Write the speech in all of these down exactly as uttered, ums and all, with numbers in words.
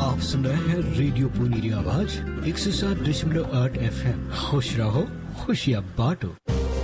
आप सुन रहे हैं रेडियो पुनीरी आवाज एक सौ सात दशमलव आठ एफ एम। खुश रहो, खुशियाँ बांटो।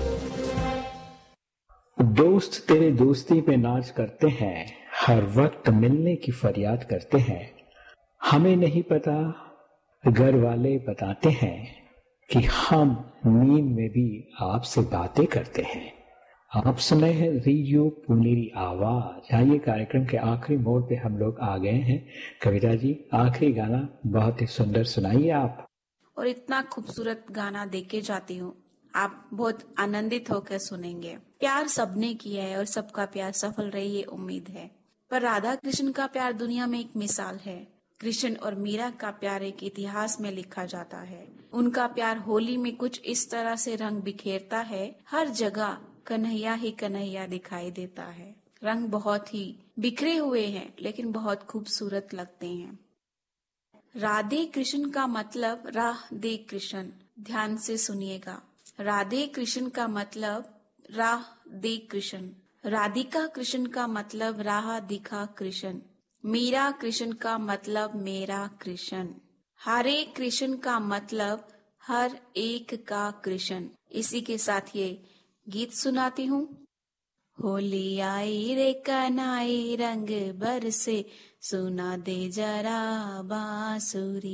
दोस्त तेरे दोस्ती पे नाज करते हैं, हर वक्त मिलने की फरियाद करते हैं। हमें नहीं पता, घर वाले बताते हैं कि हम नींद में भी आपसे बातें करते हैं। आप सुन रहे हैं रेडियो पुनीरी आवाज। आइए कार्यक्रम के आखिरी मोड़ पे हम लोग आ गए हैं। कविता जी, आखिरी गाना बहुत ही सुंदर सुनाइए आप। और इतना खूबसूरत गाना देके जाती हूँ, आप बहुत आनंदित होकर सुनेंगे। प्यार सबने किया है और सबका प्यार सफल रही ये उम्मीद है, पर राधा कृष्ण का प्यार दुनिया में एक मिसाल है। कृष्ण और मीरा का प्यार एक इतिहास में लिखा जाता है। उनका प्यार होली में कुछ इस तरह से रंग बिखेरता है, हर जगह कन्हैया ही कन्हैया दिखाई देता है। रंग बहुत ही बिखरे हुए हैं, लेकिन बहुत खूबसूरत लगते हैं। राधे कृष्ण का मतलब राह दे कृष्ण, ध्यान से सुनिएगा। राधे कृष्ण का मतलब राह दे कृष्ण, राधिका कृष्ण का मतलब राह दिखा कृष्ण, मीरा कृष्ण का मतलब मेरा कृष्ण, हरे कृष्ण का मतलब हर एक का कृष्ण। इसी के साथ ये गीत सुनाती हूँ। होली आई रे कनाई रंग बरसे, सुना दे जरा बांसुरी।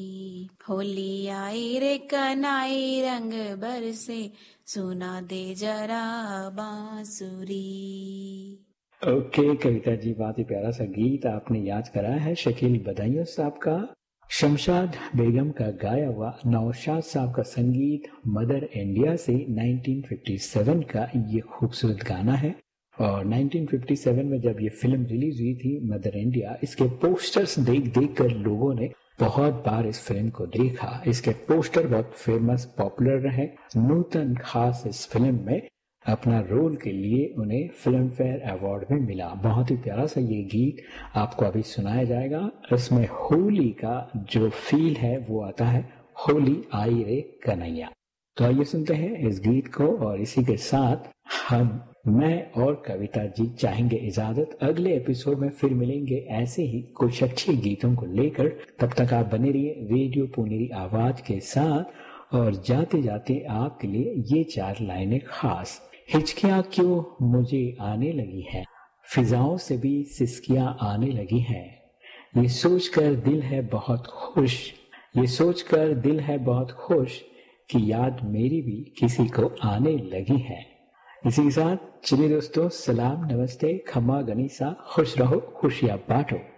होली आई रे कनाई रंग बरसे, सुना दे जरा बांसुरी। ओके कविता जी, बहुत ही प्यारा सा गीत आपने याद कराया है। शकील बदायूं साहब का, शमशाद बेगम का गाया हुआ, नौशाद साहब का संगीत, मदर इंडिया से नाइनटीन फिफ्टी सेवन का ये खूबसूरत गाना है। और नाइनटीन फिफ्टी सेवन में जब ये फिल्म रिलीज हुई थी मदर इंडिया, इसके पोस्टर्स देख देख कर लोगों ने बहुत बार इस फिल्म को देखा। इसके पोस्टर बहुत फेमस, पॉपुलर रहे। नूतन खास इस फिल्म में अपना रोल के लिए उन्हें फिल्म फेयर अवार्ड भी मिला। बहुत ही प्यारा सा ये गीत आपको अभी सुनाया जाएगा। इसमें होली का जो फील है वो आता है, होली आई रे कन्हैया। तो आइए सुनते हैं इस गीत को, और इसी के साथ हम, मैं और कविता जी चाहेंगे इजाजत। अगले एपिसोड में फिर मिलेंगे ऐसे ही कुछ अच्छे गीतों को लेकर। तब तक आप बने रहिए रेडियो पुनीरी आवाज के साथ। और जाते जाते आपके लिए ये चार लाइनें खास। हिचकियां क्यों मुझे आने लगी है, फिजाओं से भी सिसकियां आने लगी हैं। ये सोचकर दिल है बहुत खुश, ये सोचकर दिल है बहुत खुश कि याद मेरी भी किसी को आने लगी है। इसी के साथ चलिए दोस्तों, सलाम, नमस्ते, खम्मा गनीसा, खुश रहो, खुशियां बांटो।